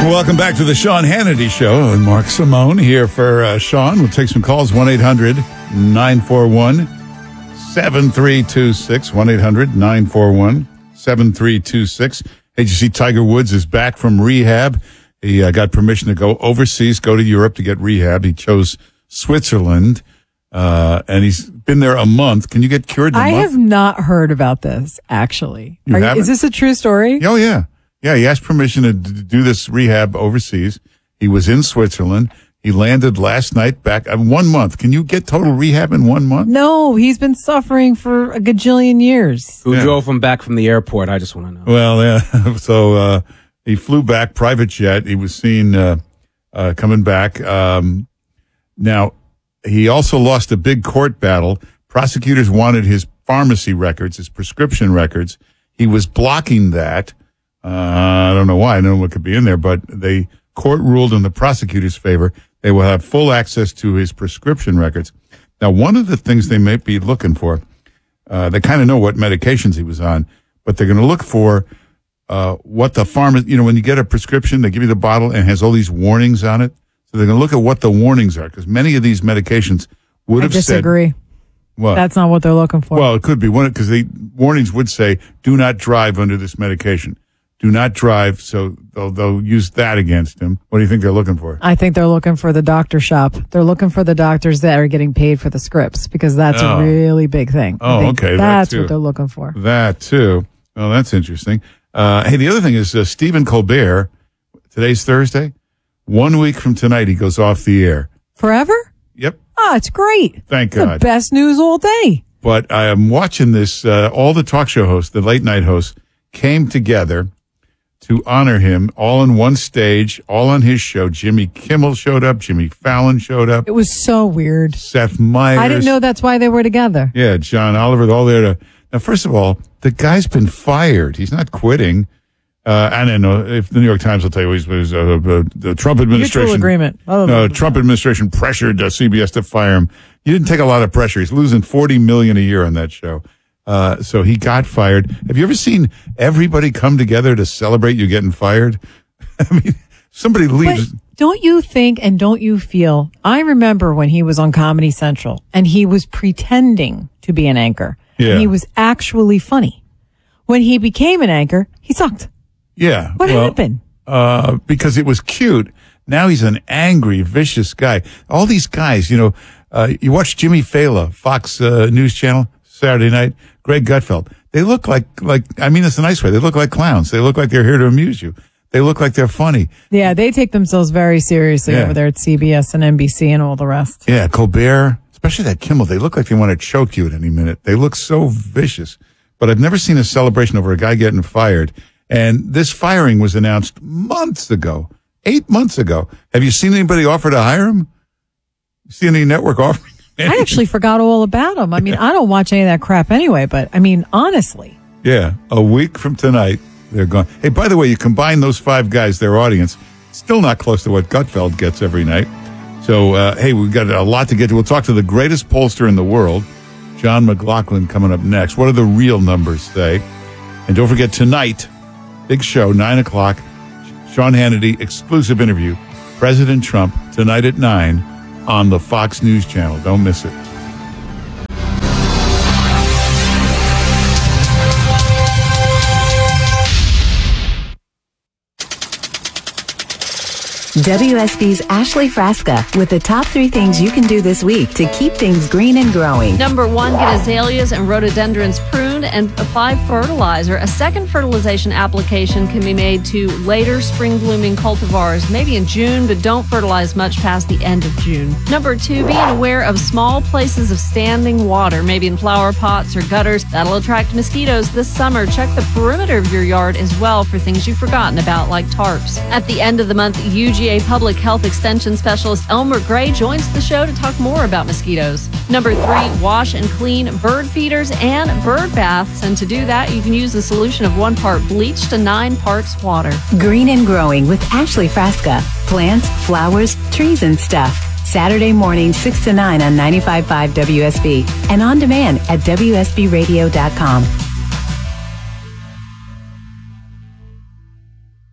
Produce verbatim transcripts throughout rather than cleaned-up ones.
Welcome back to the Sean Hannity Show. And Mark Simone here for uh, Sean. We'll take some calls. one eight hundred nine four one seven three two six. one eight hundred nine four one seven three two six. Hey, did you see Tiger Woods is back from rehab? He uh, got permission to go overseas, go to Europe to get rehab. He chose Switzerland, uh, and he's been there a month. Can you get cured in a I month? have not heard about this, actually. You Are haven't? Is this a true story? Oh, yeah. Yeah, he asked permission to d- do this rehab overseas. He was in Switzerland. He landed last night back. Uh, one month. Can you get total rehab in one month? No, he's been suffering for a gajillion years. Who Yeah. drove him back from the airport? I just want to know. Well, yeah. So uh, he flew back, private jet. He was seen uh, uh, coming back. Um, now, he also lost a big court battle. Prosecutors wanted his pharmacy records, his prescription records. He was blocking that. Uh, I don't know why. I don't know what could be in there, but the court ruled in the prosecutor's favor. They will have full access to his prescription records. Now, one of the things they may be looking for, uh, they kind of know what medications he was on, but they're going to look for uh, what the pharmacy, you know, when you get a prescription, they give you the bottle and it has all these warnings on it. So they're going to look at what the warnings are, because many of these medications would I have said. disagree. What? That's not what they're looking for. Well, it could be one, because the warnings would say, do not drive under this medication. Do not drive, so they'll, they'll use that against him. What do you think they're looking for? I think they're looking for the doctor shop. They're looking for the doctors that are getting paid for the scripts, because that's Oh. a really big thing. I Oh, think okay, that That's too. what they're looking for. That, too. Well, that's interesting. Uh, hey, the other thing is uh, Stephen Colbert, today's Thursday. One week from tonight, he goes off the air. Forever? Yep. Oh, it's great. Thank It's God. the best news all day. But I am watching this. Uh, all the talk show hosts, the late night hosts, came together to honor him all on one stage, all on his show. Jimmy Kimmel showed up. Jimmy Fallon showed up. It was so weird. Seth Meyers. I didn't know that's why they were together. Yeah, John Oliver, all there to. Now, first of all, the guy's been fired. He's not quitting. Uh, I don't know if the New York Times will tell you he's, he's uh, uh, the Trump administration. Mutual agreement. Oh, No, Trump administration pressured uh, C B S to fire him. He didn't take a lot of pressure. He's losing forty million dollars a year on that show. Uh, so he got fired. Have you ever seen everybody come together to celebrate you getting fired? I mean, somebody leaves. But don't you think and don't you feel, I remember when he was on Comedy Central and he was pretending to be an anchor. Yeah. And he was actually funny. When he became an anchor, he sucked. Yeah. What well, happened? Uh, because it was cute. Now he's an angry, vicious guy. All these guys, you know, uh, you watch Jimmy Fallon, Fox uh, News Channel, Saturday night, Greg Gutfeld. They look like, like, I mean this a nice way. They look like clowns. They look like they're here to amuse you. They look like they're funny. Yeah, they take themselves very seriously Yeah. over there at C B S and N B C and all the rest. Yeah, Colbert, especially that Kimmel. They look like they want to choke you at any minute. They look so vicious. But I've never seen a celebration over a guy getting fired. And this firing was announced months ago, eight months ago. Have you seen anybody offer to hire him? See any network offering? I actually forgot all about him. I mean, I don't watch any of that crap anyway, but I mean, honestly. Yeah, a week from tonight, they're gone. Hey, by the way, you combine those five guys, their audience, still not close to what Gutfeld gets every night. So, uh, hey, we've got a lot to get to. We'll talk to the greatest pollster in the world, John McLaughlin, coming up next. What do the real numbers say? And don't forget, tonight, big show, nine o'clock, Sean Hannity, exclusive interview, President Trump, tonight at nine on the Fox News Channel. Don't miss it. W S B's Ashley Frasca with the top three things you can do this week to keep things green and growing. Number one, get azaleas and rhododendrons pruned and apply fertilizer. A second fertilization application can be made to later spring blooming cultivars, maybe in June, but don't fertilize much past the end of June. Number two, being aware of small places of standing water, maybe in flower pots or gutters. That'll attract mosquitoes this summer. Check the perimeter of your yard as well for things you've forgotten about, like tarps. At the end of the month, U G A Public Health Extension Specialist Elmer Gray joins the show to talk more about mosquitoes. Number three, wash and clean bird feeders and bird baths. And to do that, you can use a solution of one part bleach to nine parts water. Green and growing with Ashley Frasca. Plants, flowers, trees, and stuff. Saturday morning, six to nine on ninety-five point five W S B and on demand at W S B radio dot com.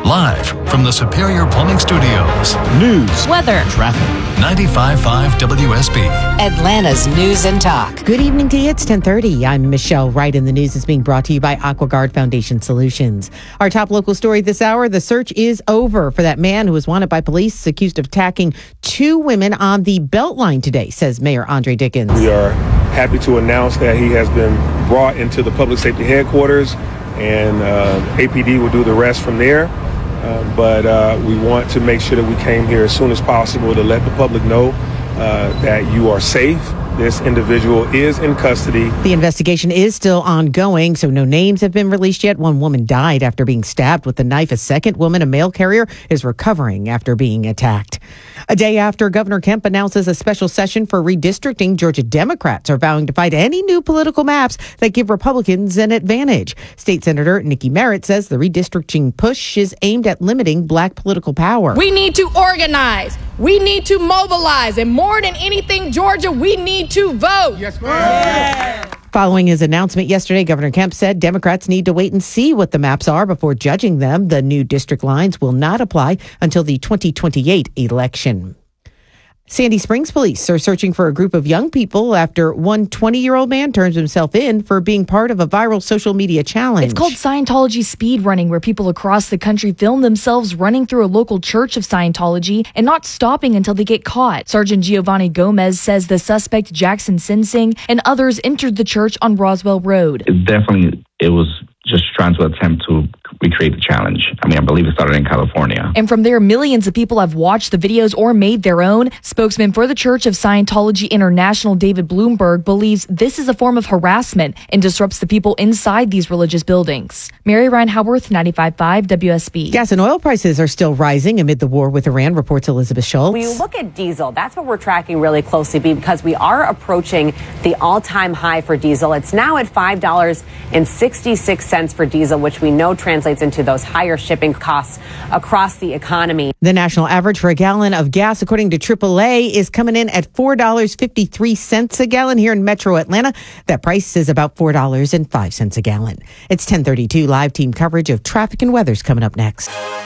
Live from the Superior Plumbing Studios. News. Weather. Traffic. ninety-five point five W S B. Atlanta's News and Talk. Good evening to you. It's ten thirty. I'm Michelle Wright, and the news is being brought to you by AquaGuard Foundation Solutions. Our top local story this hour, the search is over for that man who was wanted by police accused of attacking two women on the Beltline today, says Mayor Andre Dickens. We are happy to announce that he has been brought into the public safety headquarters, and uh, A P D will do the rest from there. Uh, but uh, we want to make sure that we came here as soon as possible to let the public know uh, that you are safe. This individual is in custody. The investigation is still ongoing, so no names have been released yet. One woman died after being stabbed with a knife. A second woman, a mail carrier, is recovering after being attacked. A day after Governor Kemp announces a special session for redistricting, Georgia Democrats are vowing to fight any new political maps that give Republicans an advantage. State Senator Nikki Merritt says the redistricting push is aimed at limiting black political power. We need to organize. We need to mobilize. And more than anything, Georgia, we need to vote. Yes, ma'am. Following his announcement yesterday, Governor Kemp said Democrats need to wait and see what the maps are before judging them. The new district lines will not apply until the twenty twenty-eight election. Sandy Springs police are searching for a group of young people after one twenty-year-old man turns himself in for being part of a viral social media challenge. It's called Scientology speed running, where people across the country film themselves running through a local church of Scientology and not stopping until they get caught. Sergeant Giovanni Gomez says the suspect, Jackson Sinsing, and others entered the church on Roswell Road. It definitely, it was just trying to attempt to recreate the challenge. I mean, I believe it started in California. And from there, millions of people have watched the videos or made their own. Spokesman for the Church of Scientology International, David Bloomberg, believes this is a form of harassment and disrupts the people inside these religious buildings. Mary Ryan Howarth, ninety-five point five W S B. Gas and oil prices are still rising amid the war with Iran, reports Elizabeth Schultz. When you look at diesel, that's what we're tracking really closely because we are approaching the all-time high for diesel. It's now at five dollars and sixty-six cents for diesel, which we know translates into those higher shipping costs across the economy. The national average for a gallon of gas, according to triple A, is coming in at four dollars and fifty-three cents a gallon here in Metro Atlanta. That price is about four dollars and five cents a gallon. It's ten thirty-two. Live team coverage of traffic and weather's coming up next.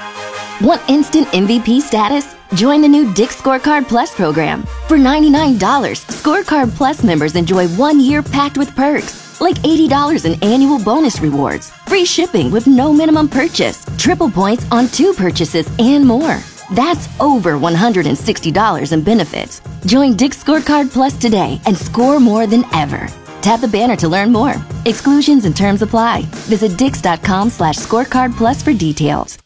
Want instant M V P status? Join the new Dick's Scorecard Plus program. For ninety-nine dollars, Scorecard Plus members enjoy one year packed with perks, like eighty dollars in annual bonus rewards, free shipping with no minimum purchase, triple points on two purchases, and more. That's over one hundred sixty dollars in benefits. Join Dick's Scorecard Plus today and score more than ever. Tap the banner to learn more. Exclusions and terms apply. Visit dix.com slash scorecard plus for details.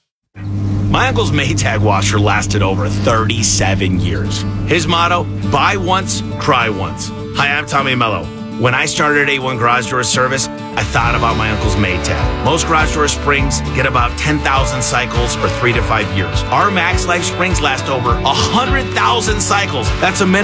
My uncle's Maytag washer lasted over thirty-seven years. His motto, buy once, cry once. Hi, I'm Tommy Mello. When I started A one Garage Door Service, I thought about my uncle's Maytag. Most garage door springs get about ten thousand cycles for three to five years. Our Max Life springs last over one hundred thousand cycles. That's a minimum.